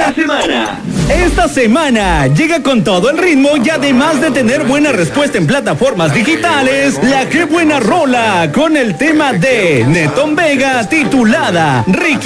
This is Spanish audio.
la semana. Esta semana llega con todo el ritmo y además de tener buena respuesta en plataformas digitales, la Qué Buena Rola con el tema de Netón Vega titulada Ricky